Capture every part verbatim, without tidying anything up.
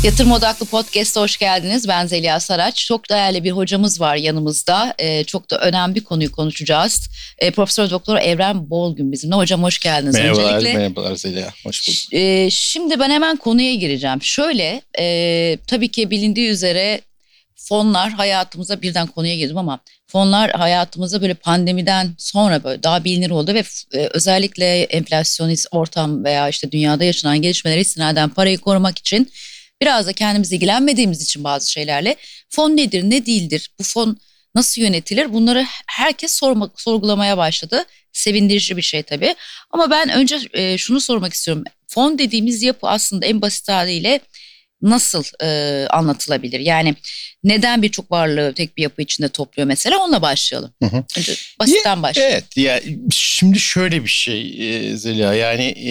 Yatırım Odaklı Podcast'a hoş geldiniz. Ben Zeliha Saraç. Çok değerli bir hocamız var yanımızda. Ee, çok da önemli bir konuyu konuşacağız. Ee, Profesör Doktor Evren Bolgün bizimle. Hocam hoş geldiniz. Merhabalar, öncelikle. merhabalar Zeliha. Hoş bulduk. Ee, şimdi ben hemen konuya gireceğim. Şöyle, e, tabii ki bilindiği üzere fonlar hayatımıza, birden konuya girdim ama fonlar hayatımıza böyle pandemiden sonra böyle daha bilinir oldu ve e, özellikle enflasyonist ortam veya işte dünyada yaşanan gelişmeleri istinaden parayı korumak için biraz da kendimiz ilgilenmediğimiz için bazı şeylerle fon nedir, ne değildir, bu fon nasıl yönetilir, bunları herkes sormak, sorgulamaya başladı. Sevindirici bir şey tabii. Ama ben önce e, şunu sormak istiyorum. Fon dediğimiz yapı aslında en basit haliyle nasıl e, anlatılabilir? Yani neden birçok varlığı tek bir yapı içinde topluyor mesela? Onunla başlayalım. Hı hı. Önce basitten Ya, başlayalım. Evet, ya şimdi şöyle bir şey e, Zeliha, yani e,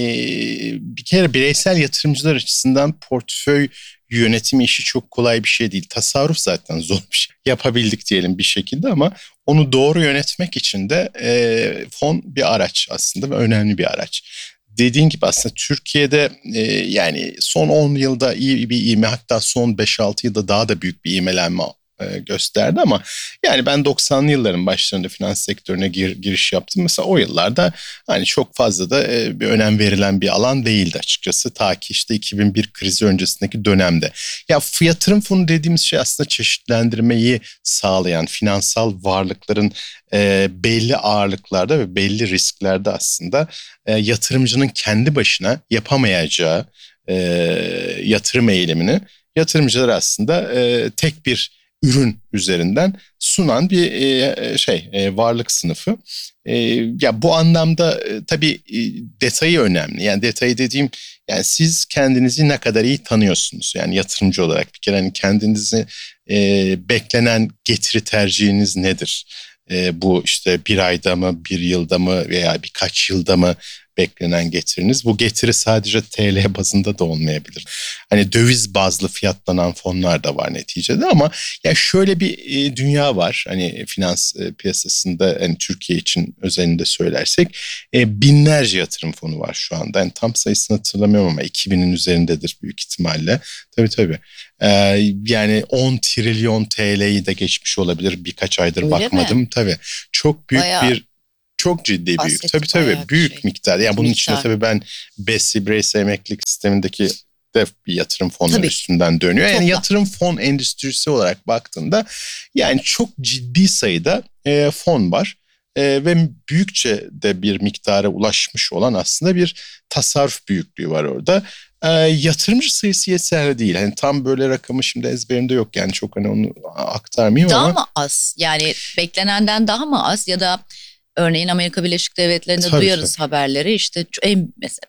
bir kere bireysel yatırımcılar açısından portföy yönetimi işi çok kolay bir şey değil. Tasarruf zaten zor bir şey. Yapabildik diyelim bir şekilde ama onu doğru yönetmek için de e, fon bir araç aslında ve önemli bir araç. Dediğin gibi aslında Türkiye'de e, yani son on yılda iyi bir ivme, hatta son beş altı yılda daha da büyük bir ivmelenme e, gösterdi ama yani ben doksanlı yılların başlarında finans sektörüne gir, giriş yaptım. Mesela o yıllarda hani çok fazla da e, bir önem verilen bir alan değildi açıkçası, ta ki işte iki bin bir krizi öncesindeki dönemde. Ya yatırım fonu dediğimiz şey aslında çeşitlendirmeyi sağlayan finansal varlıkların e, belli ağırlıklarda ve belli risklerde aslında e, yatırımcının kendi başına yapamayacağı e, yatırım eylemini yatırımcılar aslında e, tek bir ürün üzerinden sunan bir e, şey e, varlık sınıfı. E, ya bu anlamda e, tabii e, detayı önemli. Yani detayı dediğim, yani siz kendinizi ne kadar iyi tanıyorsunuz? Yani yatırımcı olarak bir kere hani kendinizi e, beklenen getiri tercihiniz nedir? E, bu işte bir ayda mı, bir yılda mı veya birkaç yılda mı beklenen getiriniz? Bu getiri sadece T L bazında da olmayabilir. Hani döviz bazlı fiyatlanan fonlar da var neticede ama ya şöyle bir e, dünya var. Hani finans e, piyasasında, hani Türkiye için özelinde söylersek e, binlerce yatırım fonu var şu anda. Yani tam sayısını hatırlamıyorum ama iki binin üzerindedir büyük ihtimalle. Tabii tabii. E, yani on trilyon T L'yi de geçmiş olabilir. Birkaç aydır Öyle bakmadım. mi? Tabii. Çok büyük Bayağı bir Çok ciddi büyük. bahsettik, Tabii tabii bayağı bir büyük şey. miktar. Yani bunun içinde Miktar. tabii ben B E S, bireysel emeklilik sistemindeki de bir yatırım fonları Tabii. üstünden dönüyor. Yani Toplam. yatırım fon endüstrisi olarak baktığında yani çok ciddi sayıda e, fon var. E, ve büyükçe de bir miktara ulaşmış olan aslında bir tasarruf büyüklüğü var orada. E, yatırımcı sayısı yeterli değil. Hani tam böyle rakamı şimdi ezberimde yok, yani çok hani onu aktarmayayım Daha ama. mı az? Yani beklenenden daha mı az ya da örneğin Amerika Birleşik Devletleri'nde Tabii duyarız tabii. haberleri, işte en mesela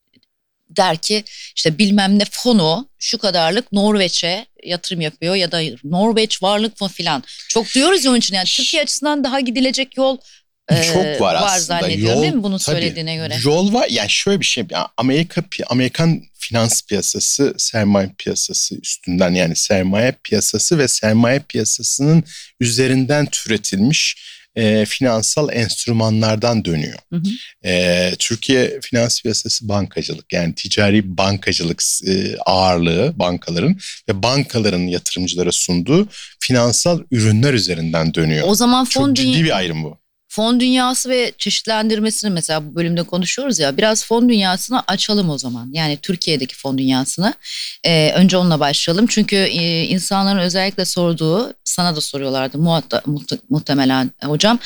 der ki işte bilmem ne fonu şu kadarlık Norveç'e yatırım yapıyor ya da Norveç varlık fonu filan. Çok duyuyoruz ya onun için, yani Türkiye açısından daha gidilecek yol Çok e, var var aslında. zannediyorum, değil Yol, mi bunun tabii. söylediğine göre? Yol var. Yani şöyle bir şey. Yani Amerika Amerikan finans piyasası sermaye piyasası üstünden, yani sermaye piyasası ve sermaye piyasasının üzerinden türetilmiş e, finansal enstrümanlardan dönüyor. Hı hı. E, Türkiye finans piyasası bankacılık, yani ticari bankacılık e, ağırlığı bankaların ve bankaların yatırımcılara sunduğu finansal ürünler üzerinden dönüyor. O zaman Çok fon ciddi dünya bir ayrım bu. Fon dünyası ve çeşitlendirmesini mesela bu bölümde konuşuyoruz ya, biraz fon dünyasını açalım o zaman. Yani Türkiye'deki fon dünyasını Ee, önce onunla başlayalım. Çünkü e, insanların özellikle sorduğu, sana da soruyorlardı muhatta, muhte- muhtemelen hocam,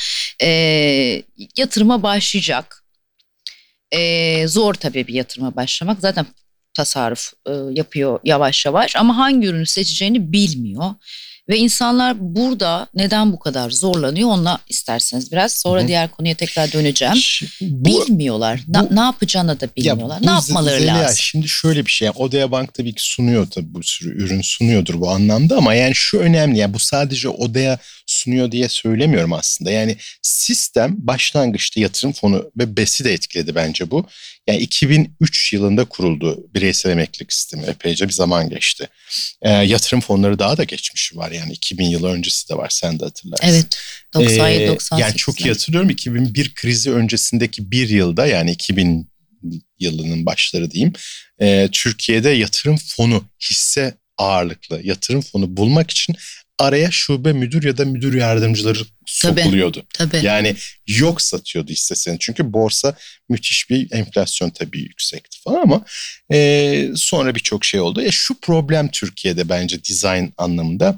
Ee, yatırıma başlayacak. Ee, zor tabii bir yatırıma başlamak, zaten tasarruf e, yapıyor yavaş yavaş ama hangi ürünü seçeceğini bilmiyor. Ve insanlar burada neden bu kadar zorlanıyor, onunla isterseniz biraz Hı sonra hı. diğer konuya tekrar döneceğim. Şi- Bu Bilmiyorlar. Na- bu ne yapacağını da ya bilmiyorlar. Ne bu Z- yapmaları Zeliha, lazım? şimdi şöyle bir şey. Yani Odea Bank tabii ki sunuyor, tabii bu sürü ürün sunuyordur bu anlamda ama yani şu önemli, yani bu sadece Odea sunuyor diye söylemiyorum aslında. Yani sistem başlangıçta yatırım fonu ve B E S'i de etkiledi bence bu. Yani iki bin üç yılında kuruldu bireysel emeklilik sistemi, epeyce bir zaman geçti. Ee, yatırım fonları daha da geçmişi var, yani iki bin yıl öncesi de var, sen de hatırlarsın. Evet. doksan yedi Ee, doksan yani sekiz. çok iyi hatırlıyorum, iki bin bir krizi öncesindeki bir yılda, yani iki bin yılının başları diyeyim, e, Türkiye'de yatırım fonu hisse ağırlıklı yatırım fonu bulmak için araya şube müdür ya da müdür yardımcıları sokuluyordu. Tabii, tabii. Yani yok satıyordu hissesini. Çünkü borsa müthiş bir enflasyon tabii yüksekti falan ama e, sonra birçok şey oldu. E, şu problem Türkiye'de bence dizayn anlamında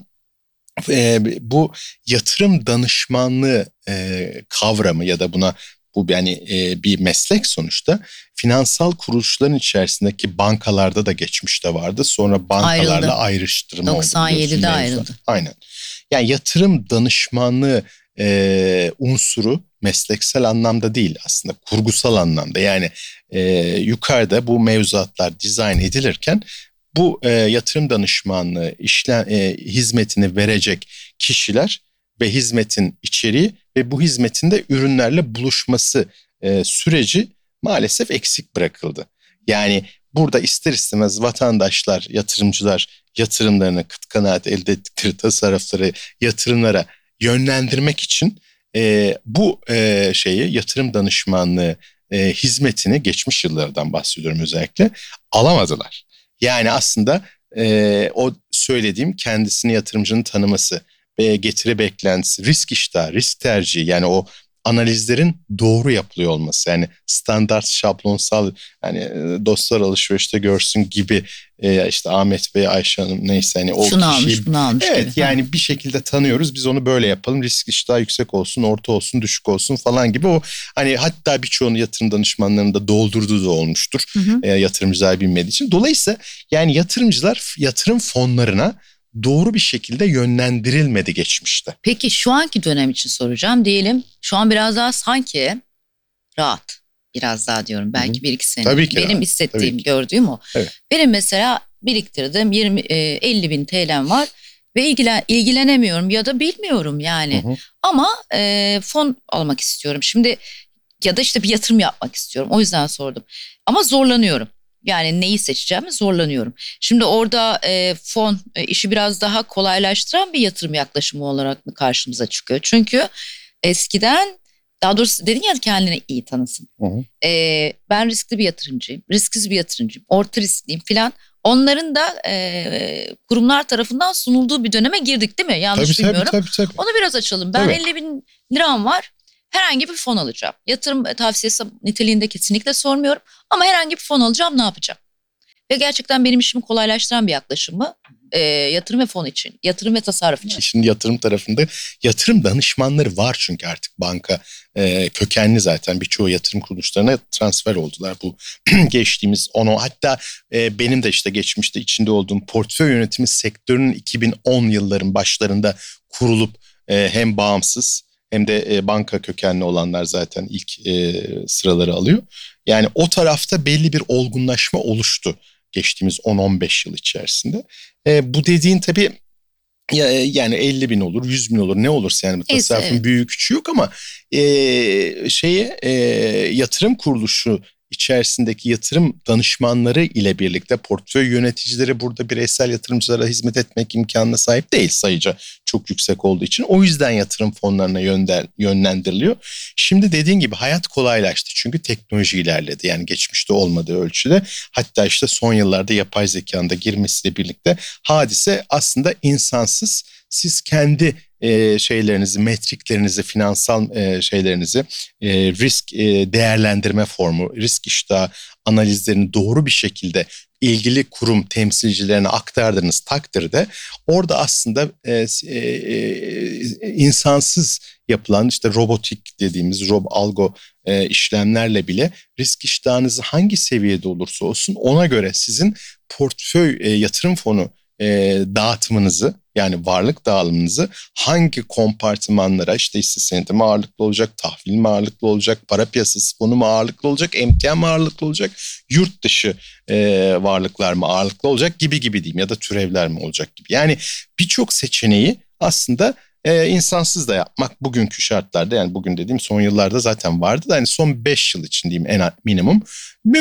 e, bu yatırım danışmanlığı e, kavramı ya da buna bu yani e, bir meslek sonuçta finansal kuruluşların içerisindeki bankalarda da geçmişte vardı. Sonra bankalarla Ayrıldı. ayrıştırma oldu. doksan yedide ayrıldı. Aynen. Yani yatırım danışmanlığı e, unsuru mesleksel anlamda değil aslında kurgusal anlamda. Yani e, yukarıda bu mevzuatlar dizayn edilirken bu e, yatırım danışmanlığı işlem, e, hizmetini verecek kişiler ve hizmetin içeriği ve bu hizmetin de ürünlerle buluşması e, süreci maalesef eksik bırakıldı. Yani burada ister istemez vatandaşlar, yatırımcılar yatırımlarını, kıt kanaat elde ettikleri tasarrufları yatırımlara yönlendirmek için e, bu e, şeyi yatırım danışmanlığı e, hizmetini geçmiş yıllardan bahsediyorum özellikle alamadılar. Yani aslında e, o söylediğim kendisini yatırımcının tanıması, ve getiri beklentisi, risk iştahı, risk tercihi yani o analizlerin doğru yapılıyor olması. Yani standart, şablonsal yani dostlar alışverişte görsün gibi e, işte Ahmet Bey, Ayşe Hanım neyse hani o şunu kişiyi, almış, bunu almış evet gibi. yani Ha. bir şekilde tanıyoruz. Biz onu böyle yapalım. Risk iştahı yüksek olsun, orta olsun, düşük olsun falan gibi o hani hatta birçoğunu yatırım danışmanlarının da doldurduğu da olmuştur. Hı hı. E, yatırımcılar bilmediği için. Dolayısıyla yani yatırımcılar yatırım fonlarına doğru bir şekilde yönlendirilmedi geçmişte. Peki şu anki dönem için soracağım. Diyelim şu an biraz daha sanki rahat. Biraz daha diyorum. Belki Hı-hı. bir iki sene. Tabii ki Benim rahat. hissettiğim, Tabii gördüğüm o. Evet. Benim mesela biriktirdim yirmi elli bin T L'm var ve ilgilen, ilgilenemiyorum ya da bilmiyorum yani. Hı-hı. Ama e, fon almak istiyorum. Şimdi ya da işte bir yatırım yapmak istiyorum. O yüzden sordum. Ama zorlanıyorum. Yani neyi seçeceğimi zorlanıyorum. Şimdi orada e, fon e, işi biraz daha kolaylaştıran bir yatırım yaklaşımı olarak mı karşımıza çıkıyor? Çünkü eskiden daha doğrusu dedin ya kendini iyi tanısın. Hı hı. E, ben riskli bir yatırımcıyım, risksiz bir yatırımcıyım, orta riskliyim filan. Onların da e, kurumlar tarafından sunulduğu bir döneme girdik değil mi? Yanlış Tabii, tabii, bilmiyorum. tabii, tabii. Onu biraz açalım. Ben Tabii. elli bin liram var. Herhangi bir fon alacağım. Yatırım tavsiyesi niteliğinde kesinlikle sormuyorum. Ama herhangi bir fon alacağım, ne yapacağım? Ve gerçekten benim işimi kolaylaştıran bir yaklaşım mı? E, yatırım ve fon için, yatırım ve tasarruf için. Şimdi yatırım tarafında yatırım danışmanları var çünkü artık banka e, kökenli zaten birçoğu yatırım kuruluşlarına transfer oldular. Bu geçtiğimiz onu hatta e, benim de işte geçmişte içinde olduğum portföy yönetimi sektörünün iki bin on yılların başlarında kurulup e, hem bağımsız hem de e, banka kökenli olanlar zaten ilk e, sıraları alıyor. Yani o tarafta belli bir olgunlaşma oluştu geçtiğimiz on on beş yıl içerisinde. E, bu dediğin tabii ya, yani elli bin olur, yüz bin olur ne olursa yani tasarrufun evet. büyük küçüğü yok ama e, şeye e, yatırım kuruluşu içerisindeki yatırım danışmanları ile birlikte portföy yöneticileri burada bireysel yatırımcılara hizmet etmek imkanına sahip değil sayıca çok yüksek olduğu için. O yüzden yatırım fonlarına yönder, yönlendiriliyor. Şimdi dediğin gibi hayat kolaylaştı çünkü teknoloji ilerledi. Yani geçmişte olmadığı ölçüde hatta işte son yıllarda yapay zekanın da girmesiyle birlikte hadise aslında insansız. Siz kendi e, şeylerinizi, metriklerinizi, finansal e, şeylerinizi, e, risk e, değerlendirme formu, risk iştahı analizlerini doğru bir şekilde ilgili kurum temsilcilerine aktardığınız takdirde orada aslında e, e, insansız yapılan işte robotik dediğimiz rob algo e, işlemlerle bile risk iştahınızı hangi seviyede olursa olsun ona göre sizin portföy e, yatırım fonu e, dağıtımınızı yani varlık dağılımınızı hangi kompartımanlara işte hisse senedi mi ağırlıklı olacak, tahvil mi ağırlıklı olacak, para piyasası fonu mu ağırlıklı olacak, emtia mı ağırlıklı olacak, yurt dışı e, varlıklar mı ağırlıklı olacak gibi gibi diyeyim ya da türevler mi olacak gibi. Yani birçok seçeneği aslında e, insansız da yapmak bugünkü şartlarda yani bugün dediğim son yıllarda zaten vardı da hani son beş yıl için diyeyim en minimum mümkün.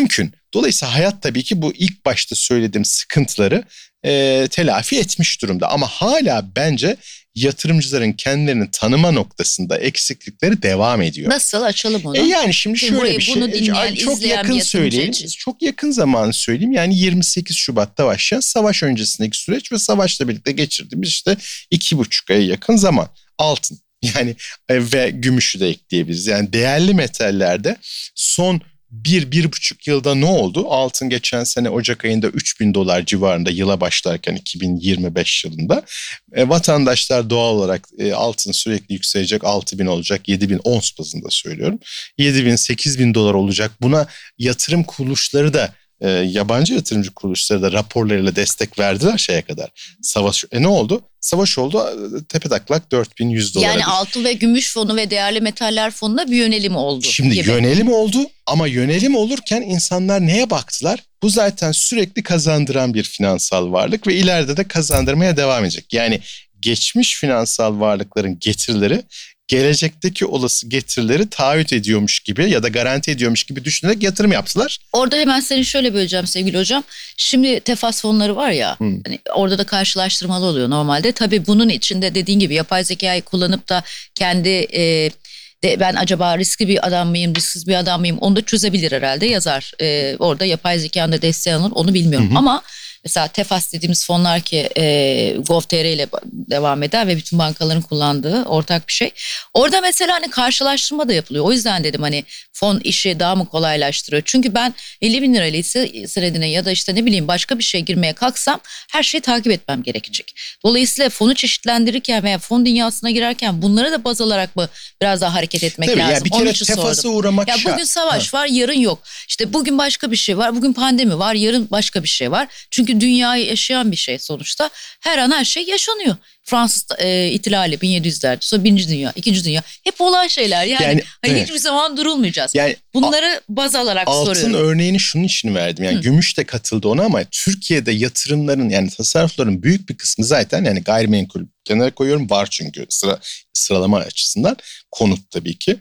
Dolayısıyla hayat tabii ki bu ilk başta söylediğim sıkıntıları e, telafi etmiş durumda. Ama hala bence yatırımcıların kendilerini tanıma noktasında eksiklikleri devam ediyor. Nasıl, açalım onu? E yani şimdi Şimdi şöyle burayı, bir şey. bunu dinleyen, çok izleyen yakın bir söyleyeyim. yatırımcı için. Çok yakın zamanı söyleyeyim. Yani yirmi sekiz Şubat'ta başlayan savaş öncesindeki süreç ve savaşla birlikte geçirdiğimiz işte iki buçuk aya yakın zaman. Altın. Yani e, ve gümüşü de ekleyebiliriz. Yani değerli metallerde son bir, bir buçuk yılda ne oldu? Altın geçen sene Ocak ayında üç bin dolar civarında yıla başlarken iki bin yirmi beş yılında. E, vatandaşlar doğal olarak e, altın sürekli yükselecek, altı bin olacak, yedi bin ons bazında söylüyorum. yedi bin, sekiz bin dolar olacak. Buna yatırım kuruluşları da e, yabancı yatırımcı kuruluşları da raporlarıyla destek verdiler şeye kadar. Savaş, e ne oldu? Savaş oldu, tepetaklak dört bin yüz dolara Yani düştü. altın ve gümüş fonu ve değerli metaller fonuna bir yönelim oldu. Şimdi gibi. yönelim oldu ama yönelim olurken insanlar neye baktılar? Bu zaten sürekli kazandıran bir finansal varlık ve ileride de kazandırmaya devam edecek. Yani geçmiş finansal varlıkların getirileri gelecekteki olası getirileri taahhüt ediyormuş gibi ya da garanti ediyormuş gibi düşünerek yatırım yaptılar. Orada hemen seni şöyle böleceğim sevgili hocam. Şimdi tefas fonları var ya, Hmm. hani orada da karşılaştırmalı oluyor normalde. Tabii bunun içinde dediğin gibi yapay zekayı kullanıp da kendi e, de ben acaba riskli bir adam mıyım, risksiz bir adam mıyım onu da çözebilir herhalde, yazar. E, orada yapay zekanın da desteği alınır, onu bilmiyorum. Hı hı. Ama mesela Tefas dediğimiz fonlar ki e, Gov.tr ile devam eder ve bütün bankaların kullandığı ortak bir şey. Orada mesela hani karşılaştırma da yapılıyor. O yüzden dedim hani fon işi daha mı kolaylaştırıyor? Çünkü ben elli bin liraysa senedine ya da işte ne bileyim başka bir şeye girmeye kalksam her şeyi takip etmem gerekecek. Dolayısıyla fonu çeşitlendirirken veya fon dünyasına girerken bunları da baz alarak mı biraz daha hareket etmek Tabii lazım? yani bir Onun kere için tefasa sordum. uğramak Ya şart. bugün savaş Ha. var, yarın yok. İşte bugün başka bir şey var, bugün pandemi var, yarın başka bir şey var. Çünkü dünyayı yaşayan bir şey sonuçta. Her an her şey yaşanıyor. Fransız e, ihtilali bin yedi yüzlerde, sonra Birinci Dünya, İkinci Dünya hep olan şeyler. Yani, Yani, hani evet. hiçbir zaman durulmayacağız. Yani Bunları baz alarak altın soruyorum. örneğini şunun için verdim. Yani Hı. gümüş de katıldı ona ama Türkiye'de yatırımların yani tasarrufların büyük bir kısmı zaten yani gayrimenkul kenara koyuyorum, var çünkü sıra sıralama açısından, konut tabii ki,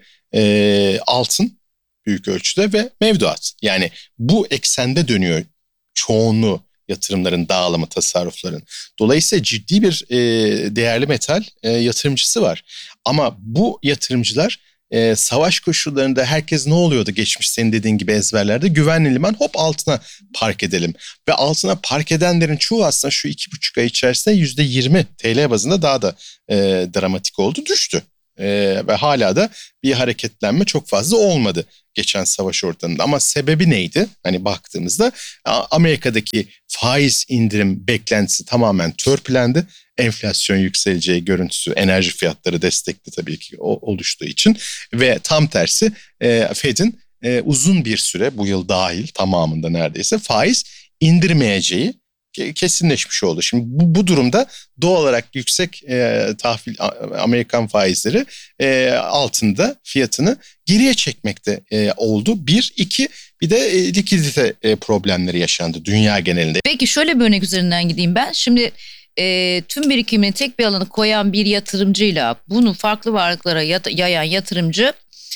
e, altın büyük ölçüde ve mevduat. Yani bu eksende dönüyor çoğunluğu yatırımların dağılımı, tasarrufların. Dolayısıyla ciddi bir e, değerli metal e, yatırımcısı var. Ama bu yatırımcılar e, savaş koşullarında herkes ne oluyordu geçmiş senin dediğin gibi ezberlerde? Güvenli liman, hop altına park edelim. Ve altına park edenlerin çoğu aslında şu iki buçuk ay içerisinde yüzde yirmi T L bazında daha da e, dramatik oldu, düştü. Ee, ve hala da bir hareketlenme çok fazla olmadı geçen savaş ortamında. Ama sebebi neydi? Hani baktığımızda Amerika'daki faiz indirim beklentisi tamamen törpülendi. Enflasyon yükseleceği görüntüsü, enerji fiyatları destekli tabii ki oluştuğu için ve tam tersi e, Fed'in e, uzun bir süre, bu yıl dahil tamamında neredeyse faiz indirmeyeceği kesinleşmiş oldu. Şimdi bu, bu durumda doğal olarak yüksek e, tahvil Amerikan faizleri e, altında fiyatını geriye çekmekte e, oldu. Bir, iki, bir de e, likidite e, problemleri yaşandı dünya genelinde. Peki şöyle bir örnek üzerinden gideyim ben. Şimdi e, tüm birikimini tek bir alana koyan bir yatırımcıyla bunu farklı varlıklara yat- yayan yatırımcı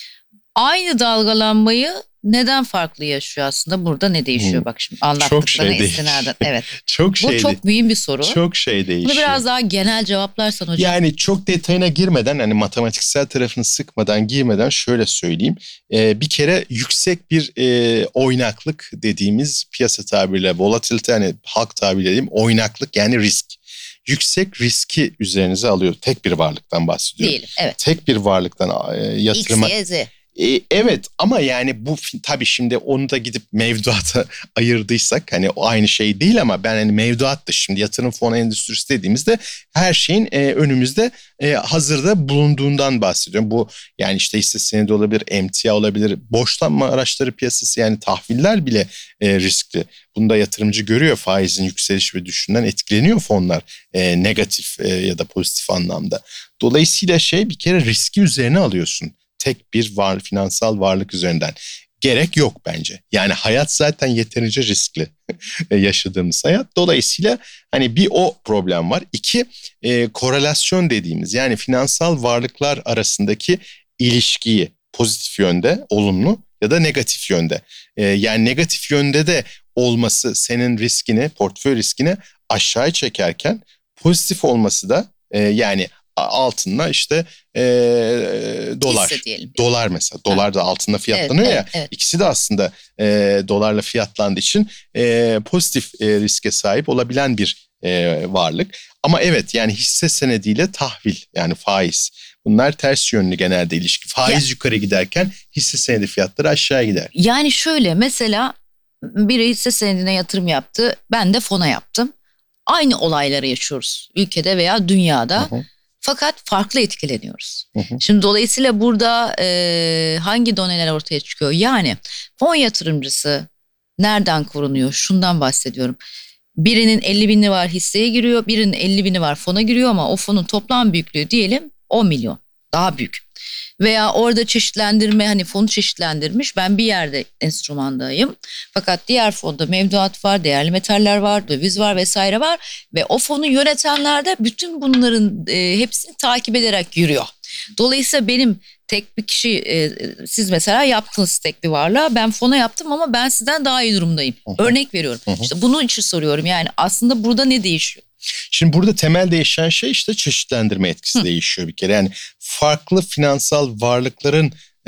aynı dalgalanmayı neden farklı yaşıyor aslında? Burada ne değişiyor? Hmm. Bak şimdi anlattıklarına şey istinaden. Evet. çok şey Bu çok mühim bir soru. Çok şey değişiyor. Bunu biraz daha genel cevaplarsan hocam. Yani çok detayına girmeden, hani matematiksel tarafını sıkmadan, girmeden şöyle söyleyeyim. Ee, bir kere yüksek bir e, oynaklık dediğimiz, piyasa tabiriyle volatilite, hani halk tabiriyle diyeyim, oynaklık yani risk. Yüksek riski üzerinize alıyor. Tek bir varlıktan bahsediyorum. Diyelim, evet. Tek bir varlıktan e, yatırıma. X, Y, Z. E, evet ama yani bu tabii şimdi onu da gidip mevduata ayırdıysak hani o aynı şey değil, ama ben hani mevduat da şimdi yatırım fonu endüstrisi dediğimizde her şeyin e, önümüzde e, hazırda bulunduğundan bahsediyorum. Bu yani işte hisse senedi olabilir, emtia olabilir, borçlanma araçları piyasası, yani tahviller bile e, riskli. Bunda yatırımcı görüyor, faizin yükseliş ve düşüşünden etkileniyor fonlar e, negatif e, ya da pozitif anlamda. Dolayısıyla şey, bir kere riski üzerine alıyorsun. Tek bir var, finansal varlık üzerinden. Gerek yok bence. Yani hayat zaten yeterince riskli yaşadığımız hayat. Dolayısıyla hani bir o problem var. İki, e, korelasyon dediğimiz, yani finansal varlıklar arasındaki ilişkiyi pozitif yönde, olumlu ya da negatif yönde. E, yani negatif yönde de olması senin riskini, portföy riskini aşağı çekerken pozitif olması da e, yani altınla işte e, dolar. Hisse diyelim. Dolar mesela. Dolar da altınla fiyatlanıyor Evet, ya. evet, evet. İkisi de aslında e, dolarla fiyatlandığı için e, pozitif e, riske sahip olabilen bir e, varlık. Ama evet yani hisse senediyle tahvil yani faiz. Bunlar ters yönlü genelde ilişki. Faiz ya, yukarı giderken hisse senedi fiyatları aşağı gider. Yani şöyle mesela biri hisse senedine yatırım yaptı. Ben de fona yaptım. Aynı olayları yaşıyoruz ülkede veya dünyada. Hı hı. Fakat farklı etkileniyoruz. Hı hı. Şimdi dolayısıyla burada e, hangi doneler ortaya çıkıyor? Yani fon yatırımcısı nereden korunuyor? Şundan bahsediyorum. Birinin elli bini var hisseye giriyor, birinin elli bini var fona giriyor ama o fonun toplam büyüklüğü diyelim on milyon. Daha büyük. Veya orada çeşitlendirme hani fonu çeşitlendirmiş. Ben bir yerde enstrümandayım. Fakat diğer fonda mevduat var, değerli metaller var, döviz var vesaire var. Ve o fonu yönetenler de bütün bunların e, hepsini takip ederek yürüyor. Dolayısıyla benim tek bir kişi e, siz mesela yaptınız tek bir varlığa ben fona yaptım ama ben sizden daha iyi durumdayım. Hı hı. Örnek veriyorum. Hı hı. İşte bunun için soruyorum yani aslında burada ne değişiyor? Şimdi burada temel değişen şey işte çeşitlendirme etkisi Hı. değişiyor bir kere. Yani farklı finansal varlıkların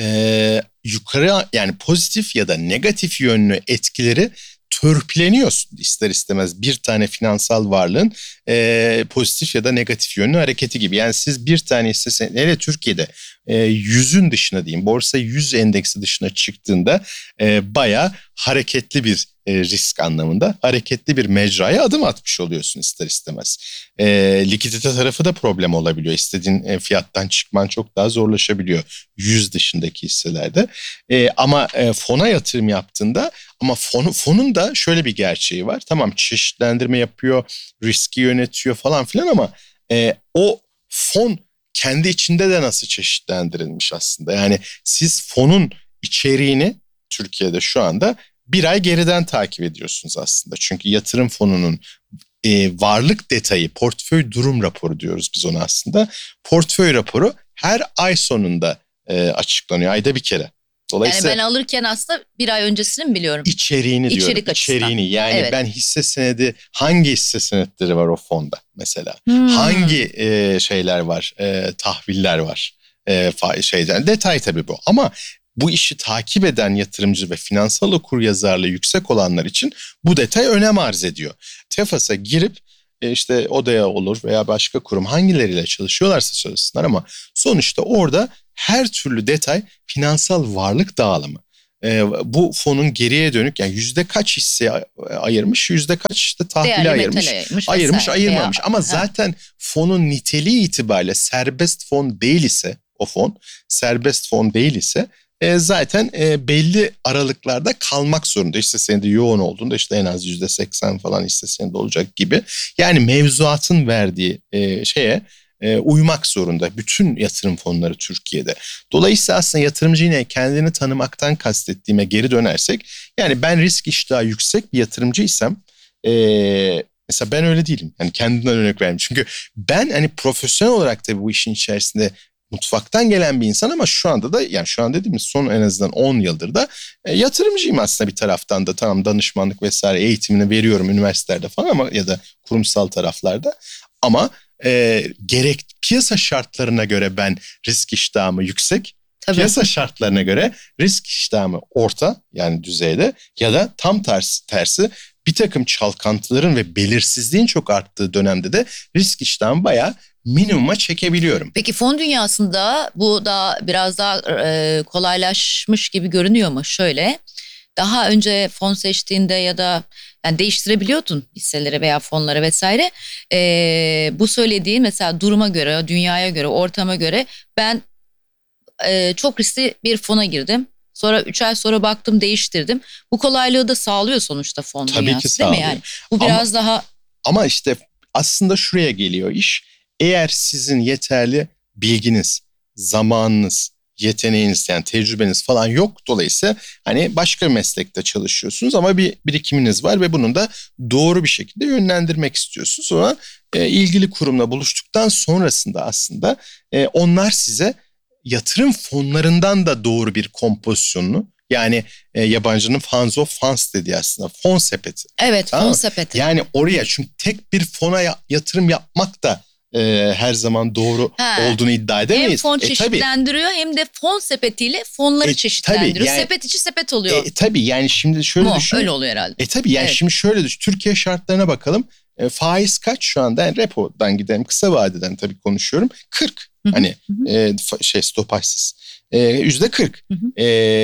e, yukarı yani pozitif ya da negatif yönlü etkileri törpüleniyor ister istemez bir tane finansal varlığın e, pozitif ya da negatif yönlü hareketi gibi. Yani siz bir tane hisse hele Türkiye'de e, yüzün dışına diyeyim borsa yüz endeksi dışına çıktığında e, bayağı hareketli bir e, risk anlamında hareketli bir mecraya adım atmış oluyorsun ister istemez. E, likidite tarafı da problem olabiliyor. İstediğin e, fiyattan çıkman çok daha zorlaşabiliyor yüz dışındaki hisselerde. E, ama e, fona yatırım yaptığında ama fonu, fonun da şöyle bir gerçeği var. Tamam çeşitlendirme yapıyor, riski yönetiyor falan filan ama e, o fon kendi içinde de nasıl çeşitlendirilmiş aslında. Yani siz fonun içeriğini Türkiye'de şu anda bir ay geriden takip ediyorsunuz aslında. Çünkü yatırım fonunun e, varlık detayı, portföy durum raporu diyoruz biz ona aslında. Portföy raporu her ay sonunda e, açıklanıyor, ayda bir kere. Dolayısıyla yani ben alırken aslında bir ay öncesini mi biliyorum? İçeriğini diyorum. İçerik içeriğini. Yani evet. Ben hisse senedi hangi hisse senetleri var o fonda mesela? Hmm. Hangi e, şeyler var? E, tahviller var. E, şeyden detay tabii bu. Ama bu işi takip eden yatırımcı ve finansal okuryazarlığı yüksek olanlar için bu detay önem arz ediyor. Tefas'a girip e, işte odaya olur veya başka kurum hangileriyle çalışıyorlarsa çalışsınlar ama sonuçta orada her türlü detay finansal varlık dağılımı. Ee, bu fonun geriye dönük yani yüzde kaç hisse ayırmış, yüzde kaç işte tahvili ayırmış, ayırmış, ayırmış ayırmamış. Veya, Ama ha. zaten fonun niteliği itibariyle serbest fon değil ise, o fon serbest fon değil ise e, zaten e, belli aralıklarda kalmak zorunda. Hisse senedi yoğun olduğunda işte en az yüzde seksen falan hisse senedi olacak gibi. Yani mevzuatın verdiği e, şeye E, uymak zorunda bütün yatırım fonları Türkiye'de. Dolayısıyla aslında yatırımcı yine kendini tanımaktan kastettiğime geri dönersek yani ben risk iştahı yüksek bir yatırımcıysam e, mesela ben öyle değilim. Yani kendimden örnek vereyim. Çünkü ben hani profesyonel olarak da bu işin içerisinde mutfaktan gelen bir insan ama şu anda da yani şu an dediğimiz son en azından on yıldır da e, yatırımcıyım aslında bir taraftan da tamam danışmanlık vesaire eğitimini veriyorum üniversitelerde falan ama ya da kurumsal taraflarda ama E, gerek piyasa şartlarına göre ben risk iştahımı yüksek, Tabii. piyasa şartlarına göre risk iştahımı orta yani düzeyde ya da tam tersi, tersi bir takım çalkantıların ve belirsizliğin çok arttığı dönemde de risk iştahımı bayağı minimuma çekebiliyorum. Peki fon dünyasında bu da biraz daha e, kolaylaşmış gibi görünüyor mu? Şöyle daha önce fon seçtiğinde ya da yani değiştirebiliyordun hisseleri veya fonları vesaire. Ee, bu söylediğin mesela duruma göre, dünyaya göre, ortama göre ben e, çok riskli bir fona girdim. Sonra üç ay sonra baktım değiştirdim. Bu kolaylığı da sağlıyor sonuçta fon Tabii dünyası ki sağlıyor. değil mi? Yani bu biraz ama, daha... Ama işte aslında şuraya geliyor iş. Eğer sizin yeterli bilginiz, zamanınız, yeteneğiniz yani tecrübeniz falan yok. Dolayısıyla hani başka bir meslekte çalışıyorsunuz ama bir birikiminiz var ve bunun da doğru bir şekilde yönlendirmek istiyorsunuz. Sonra e, ilgili kurumla buluştuktan sonrasında aslında e, onlar size yatırım fonlarından da doğru bir kompozisyonunu Yani e, yabancının funds of funds dediği aslında fon sepeti. Evet, Tamam fon mı? sepeti. Yani oraya çünkü tek bir fona ya- yatırım yapmak da e, her zaman doğru Ha. olduğunu iddia Hem edemeyiz. fon E, tabii. çeşitlendiriyor hem de fon sepetiyle fonları E, çeşitlendiriyor. tabii, yani- sepet içi sepet oluyor. E, tabii yani şimdi şöyle Mu? düşün. Öyle oluyor herhalde. E tabii yani Evet. şimdi şöyle düşün. Türkiye şartlarına bakalım. E, faiz kaç şu anda? Yani repodan gidelim. Kısa vadeden tabii konuşuyorum. kırk. Hı hı, Hani hı hı. e, fa- şey stopajsız. E, yüzde kırk. Hı hı.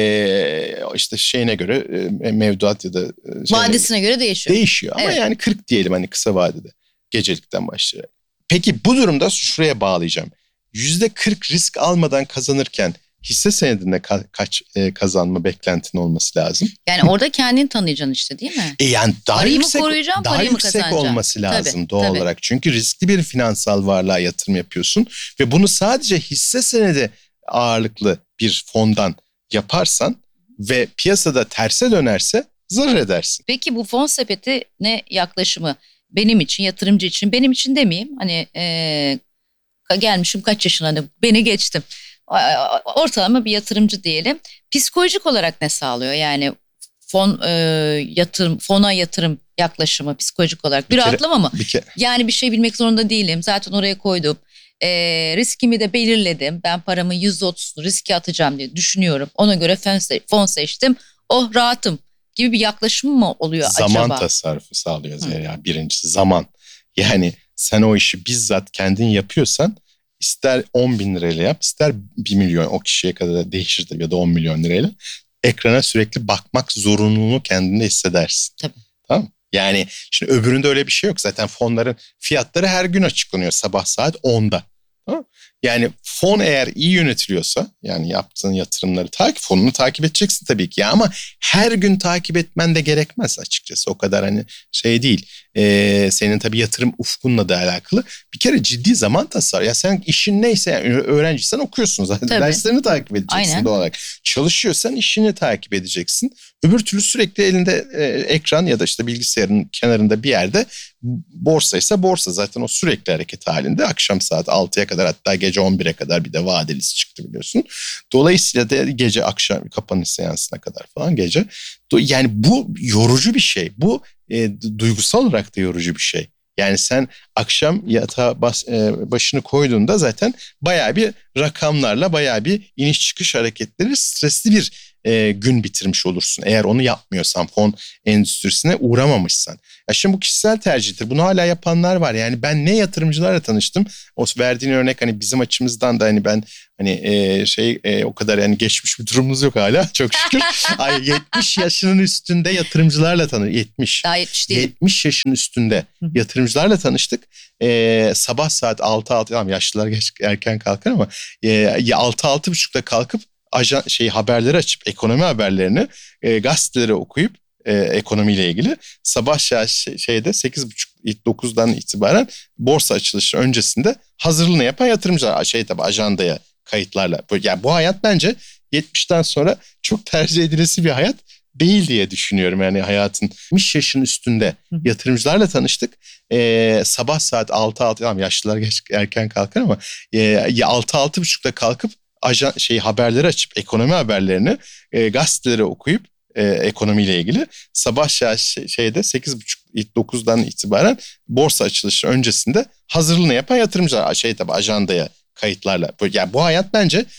E, işte şeyine göre e, mevduat ya da e, şeyine Vadesine göre değişiyor. değişiyor. Ama Evet. yani kırk diyelim hani kısa vadede. Gecelikten başlayarak. Peki bu durumda şuraya bağlayacağım. yüzde kırk risk almadan kazanırken hisse senedinde ka- kaç e, kazanma beklentin olması lazım? Yani orada kendini tanıyacaksın işte, değil mi? E yani daha Parayı mı yüksek, koruyacağım, daha parayı mı yüksek kazanacağım? olması lazım Tabii, doğal tabii. olarak. Çünkü riskli bir finansal varlığa yatırım yapıyorsun ve bunu sadece hisse senedi ağırlıklı bir fondan yaparsan ve piyasada terse dönerse zarar edersin. Peki bu fon sepeti ne yaklaşımı benim için, yatırımcı için, benim için demeyeyim. Hani eee, gelmişim kaç yaşına, hani beni geçtim. A- a- Ortalama bir yatırımcı diyelim. Psikolojik olarak ne sağlıyor? Yani fon eee, yatırım, fona yatırım yaklaşımı psikolojik olarak bir Bir kere- rahatlama mı? Bir kere Yani bir şey bilmek zorunda değilim. Zaten oraya koydum. Eee, riskimi de belirledim. Ben paramın yüzde otuzunu riske atacağım diye düşünüyorum. Ona göre fon, se- fon seçtim. Oh, rahatım gibi bir yaklaşım mı oluyor zaman acaba? tasarrufu sağlıyor Zeliha. Birincisi zaman. Yani sen o işi bizzat kendin yapıyorsan ister on bin lirayla yap ister bir milyon, o kişiye kadar da değişir tabii, ya da on milyon lirayla. Ekrana sürekli bakmak zorunluluğunu kendinde hissedersin. Tabii. Tamam mı? Yani şimdi öbüründe öyle bir şey yok. Zaten fonların fiyatları her gün açıklanıyor sabah saat onda. Tamam mı? Yani fon eğer iyi yönetiliyorsa, yani yaptığın yatırımları takip, fonunu takip edeceksin tabii ki ya, ama her gün takip etmen de gerekmez açıkçası. O kadar hani şey değil. Ee, senin tabii yatırım ufkunla da alakalı. Bir kere ciddi zaman tasarrufu. Ya sen işin neyse, yani öğrenciysen okuyorsun zaten. Tabii. Derslerini takip edeceksin Aynen. doğal olarak. Çalışıyorsan işini takip edeceksin. Öbür türlü sürekli elinde e, ekran ya da işte bilgisayarın kenarında bir yerde, borsaysa borsa zaten o sürekli hareket halinde. Akşam saat altıya kadar, hatta gece on bire kadar bir de vadelisi çıktı biliyorsun. Dolayısıyla da gece akşam kapanış seansına kadar falan gece. Yani bu yorucu bir şey. Bu e, duygusal olarak da yorucu bir şey. Yani sen akşam yatağa bas, e, başını koyduğunda zaten bayağı bir rakamlarla, bayağı bir iniş çıkış hareketleri, stresli bir e, gün bitirmiş olursun. Eğer onu yapmıyorsan, fon endüstrisine uğramamışsan. Ya şimdi bu kişisel tercihtir. Bunu hala yapanlar var. Yani ben ne yatırımcılarla tanıştım. O verdiğin örnek hani bizim açımızdan da hani ben hani e, şey e, o kadar yani geçmiş bir durumumuz yok hala çok şükür. Ay, yetmiş yaşının üstünde yatırımcılarla tanıştık. yetmiş. Daha yetmiş değil. yetmiş yaşın üstünde yatırımcılarla tanıştık. Ee, sabah saat altı altı, tamam yaşlılar geç, erken kalkar ama e, altı altı buçukta kalkıp ajan, şey haberleri açıp ekonomi haberlerini e, gazeteleri okuyup e, ekonomiyle ilgili sabah şey, şeyde sekiz buçuk dokuzdan itibaren borsa açılışı öncesinde hazırlığını yapan yatırımcılar, şey tabii ajandaya kayıtlarla. Yani bu hayat bence yetmişten sonra çok tercih edilesi bir hayat değil diye düşünüyorum. Yani hayatın yetmiş yaşın üstünde yatırımcılarla tanıştık. Ee, sabah saat altı altı, tamam yaşlılar geç, erken kalkar ama e, altı altı buçukta kalkıp ajan, şey haberleri açıp ekonomi haberlerini e, gazeteleri okuyup e, ekonomiyle ilgili sabah şey, şeyde sekiz buçuk dokuzdan itibaren borsa açılışı öncesinde hazırlığını yapan yatırımcılar, şey tabii ajandaya kayıtlarla. Yani bu hayat bence